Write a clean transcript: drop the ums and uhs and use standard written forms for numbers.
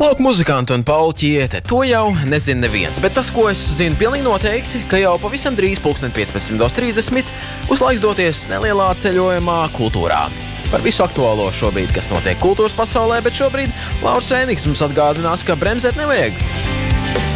Lauku muzikanti un Paula Ķiete, to jau nezina neviens, bet tas, ko es zinu pilnīgi noteikti, ka jau pavisam drīz 15:30 būs laiks doties nelielā ceļojumā kultūrā. Par visu aktuālo šobrīd, kas notiek kultūras pasaulē, bet šobrīd Lauris Vēnīgs mums atgādinās, ka bremzēt nevajag.